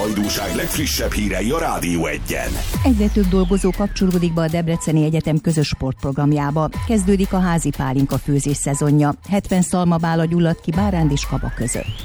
hajdúság legfrissebb hírei a Rádió Egyen. Egyre több dolgozó kapcsolódik be a Debreceni Egyetem közös sportprogramjába. Kezdődik a házi pálinka főzés szezonja. 70 szalmabála gyulladt ki Báránd és Kaba között.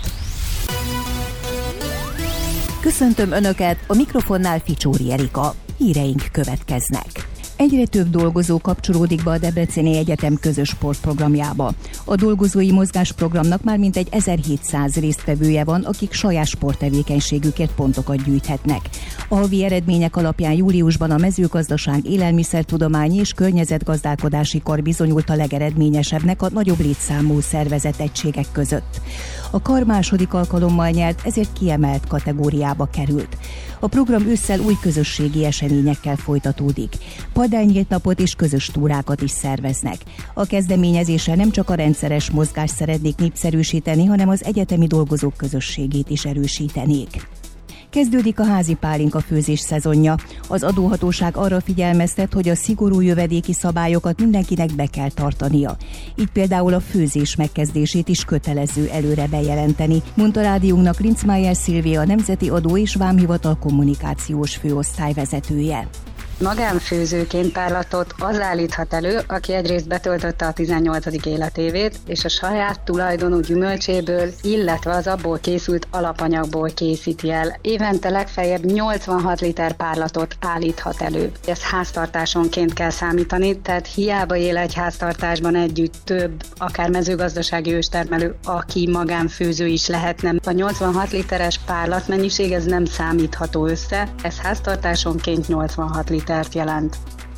Köszöntöm Önöket, a mikrofonnál Ficsóri Erika. Híreink következnek. Egyre több dolgozó kapcsolódik be a Debreceni Egyetem közös sportprogramjába. A dolgozói mozgásprogramnak már mintegy 1700 résztvevője van, akik saját sporttevékenységükért pontokat gyűjthetnek. A havi eredmények alapján júliusban a mezőgazdaság, élelmiszertudományi és környezetgazdálkodási kar bizonyult a legeredményesebbnek a nagyobb létszámú szervezett egységek között. A kar második alkalommal nyert, ezért kiemelt kategóriába került. A program ősszel új közösségi eseményekkel folytatódik. Padánynyílt napot és közös túrákat is szerveznek. A kezdeményezéssel nem csak a rendszeres mozgást szeretnék népszerűsíteni, hanem az egyetemi dolgozók közösségét is erősítenék. Kezdődik a házi pálinka főzés szezonja. Az adóhatóság arra figyelmeztet, hogy a szigorú jövedéki szabályokat mindenkinek be kell tartania. Így például a főzés megkezdését is kötelező előre bejelenteni, mondta rádiónknak Linzmeier Szilvia, a Nemzeti Adó és Vámhivatal kommunikációs főosztály vezetője. Magánfőzőként párlatot az állíthat elő, aki egyrészt betöltötte a 18. életévét, és a saját tulajdonú gyümölcséből, illetve az abból készült alapanyagból készíti el. Évente legfeljebb 86 liter párlatot állíthat elő. Ezt háztartásonként kell számítani, tehát hiába él egy háztartásban együtt több, akár mezőgazdasági őstermelő, aki magánfőző is lehetne. A 86 literes párlat mennyiség ez nem számítható össze, ez háztartásonként 86 litert jelent.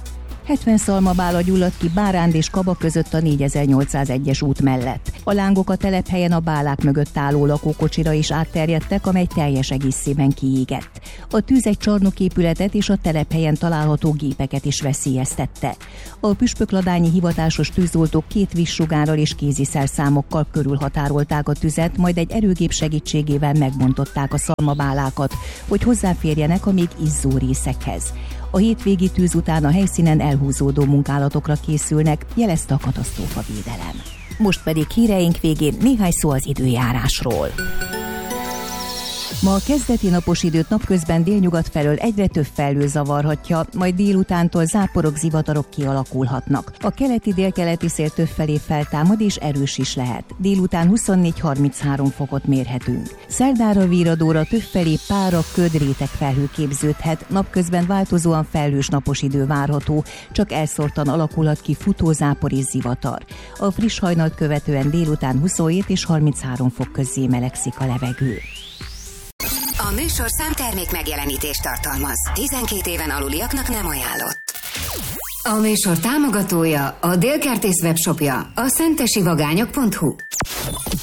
70 szalmabála gyulladt ki Báránd és Kaba között a 4801-es út mellett. A lángok a telephelyen a bálák mögött álló lakókocsira is átterjedtek, amely teljes egészében kiégett. A tűz egy csarnoképületet és a telephelyen található gépeket is veszélyeztette. A püspökladányi hivatásos tűzoltók 2 vízsugárral és kéziszerszámokkal körülhatárolták a tüzet, majd egy erőgép segítségével megbontották a szalmabálákat, hogy hozzáférjenek a még izzó részekhez. A hétvégi tűz után a helyszínen elhúzódó munkálatokra készülnek, jelezte a katasztrófavédelem. Most pedig híreink végén néhány szó az időjárásról. Ma a kezdeti napos időt napközben délnyugat felől egyre több felhő zavarhatja, majd délutántól záporok, zivatarok kialakulhatnak. A keleti-délkeleti szél többfelé feltámad és erős is lehet. Délután 24-33 fokot mérhetünk. Szerdára, Víradóra többfelé pára, ködrétek felhő képződhet, napközben változóan felhős napos idő várható, csak elszórtan alakulhat ki futózápor és zivatar. A friss hajnalt követően délután 27 és 33 fok közé melegszik a levegő. A műsor számtermék megjelenítést tartalmaz. 12 éven aluliaknak nem ajánlott. A műsor támogatója, a Délkertész webshopja, a szentesivagányok.hu.